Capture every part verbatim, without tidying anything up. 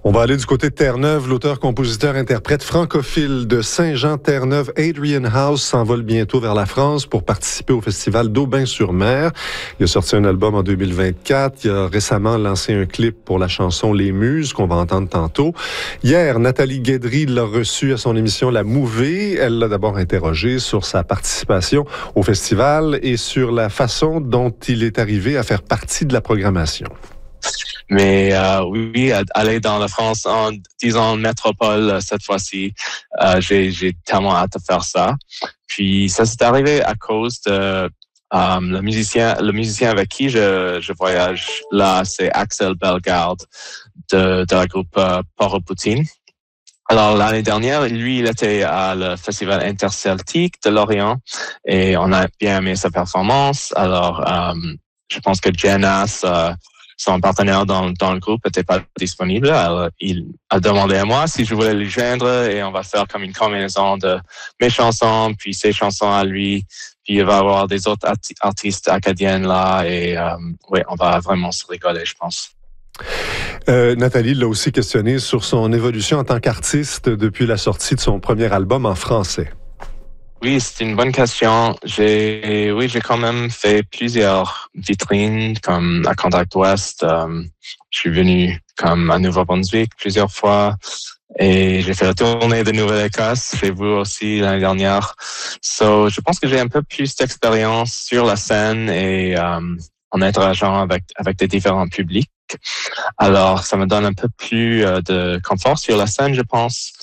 On va aller du côté de Terre-Neuve. L'auteur, compositeur, interprète francophile de Saint-Jean-Terre-Neuve, Adrian House, s'envole bientôt vers la France pour participer au festival d'Aubin-sur-Mer. Il a sorti un album en deux mille vingt-quatre. Il a récemment lancé un clip pour la chanson Les Muses, qu'on va entendre tantôt. Hier, Nathalie Guédry l'a reçu à son émission La Mouvée. Elle l'a d'abord interrogé sur sa participation au festival et sur la façon dont il est arrivé à faire partie de la programmation. Mais euh, oui, aller dans la France en, disons, métropole cette fois-ci, euh, j'ai, j'ai tellement hâte de faire ça. Puis ça s'est arrivé à cause de euh, le musicien, le musicien avec qui je, je voyage là, c'est Axel Bellegarde de, de la groupe euh, Port-au-Poutine. Alors, l'année dernière, lui, il était à le Festival interceltique de Lorient et on a bien aimé sa performance. Alors, euh, je pense que Jenas, euh, son partenaire dans, dans le groupe, n'était pas disponible. Alors, il a demandé à moi si je voulais lui joindre et on va faire comme une combinaison de mes chansons, puis ses chansons à lui. Puis il va y avoir des autres arti- artistes acadiens là et euh, oui, on va vraiment se rigoler, je pense. Euh, Nathalie l'a aussi questionné sur son évolution en tant qu'artiste depuis la sortie de son premier album en français. Oui, c'est une bonne question. J'ai, oui, j'ai quand même fait plusieurs vitrines, comme à Contact Ouest. Euh, je suis venu comme à Nouveau-Brunswick plusieurs fois et j'ai fait la tournée de Nouvelle-Écosse chez vous aussi l'année dernière. So, je pense que j'ai un peu plus d'expérience sur la scène et euh, en interageant avec avec des différents publics. Alors, ça me donne un peu plus euh, de confort sur la scène, je pense.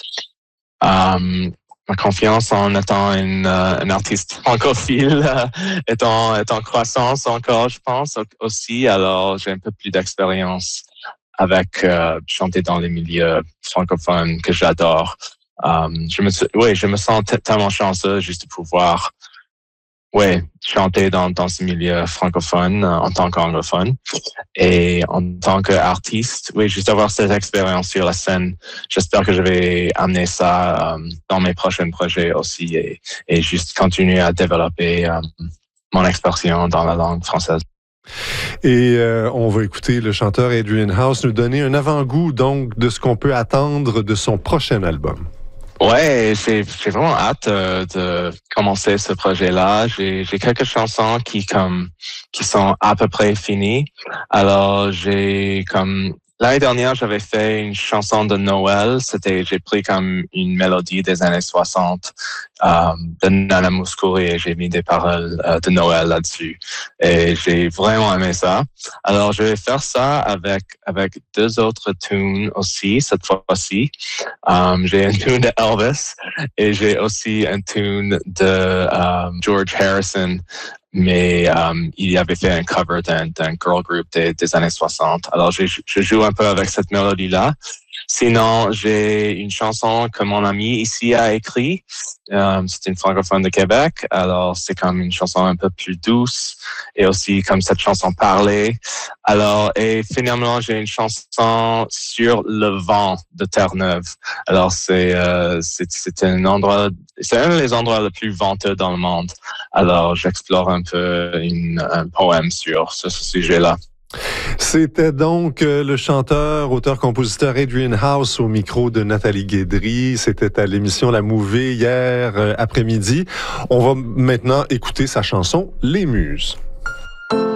Euh, Ma confiance en étant une, euh, une artiste francophile euh, est, en, est en croissance encore, je pense, aussi. Alors, j'ai un peu plus d'expérience avec euh, chanter dans les milieux francophones que j'adore. Euh, je me, oui, je me sens t- tellement chanceux juste de pouvoir ouais, chanter dans, dans ce milieu francophone euh, en tant qu'anglophone. Et en tant qu'artiste, oui, juste avoir cette expérience sur la scène, j'espère que je vais amener ça euh, dans mes prochains projets aussi et, et juste continuer à développer euh, mon expression dans la langue française. Et euh, on va écouter le chanteur Adrian House nous donner un avant-goût donc de ce qu'on peut attendre de son prochain album. Ouais, j'ai, j'ai vraiment hâte euh, de commencer ce projet-là. J'ai, j'ai quelques chansons qui comme qui sont à peu près finies. Alors j'ai comme l'année dernière j'avais fait une chanson de Noël. C'était j'ai pris comme une mélodie des années soixante euh, de Nana Mouskouri et j'ai mis des paroles euh, de Noël là-dessus. Et j'ai vraiment aimé ça. Alors je vais faire ça avec avec deux autres tunes aussi cette fois-ci. Um, j'ai une tune de Elvis et j'ai aussi une tune de um, George Harrison, mais um, il avait fait un cover d'un, d'un girl group des, des années soixante. Alors, je, je joue un peu avec cette mélodie-là. Sinon, j'ai une chanson que mon ami ici a écrit. Um, c'est une francophone de Québec. Alors, c'est comme une chanson un peu plus douce et aussi comme cette chanson parlée. Alors, et finalement, j'ai une chanson sur le vent de Terre-Neuve. Alors, c'est, euh, c'est, c'est un endroit, c'est un des endroits les plus venteux dans le monde. Alors, j'explore un peu une, un poème sur ce, ce sujet-là. C'était donc le chanteur, auteur-compositeur Adrian House au micro de Nathalie Guédry. C'était à l'émission La Mouvée hier après-midi. On va maintenant écouter sa chanson Les Muses.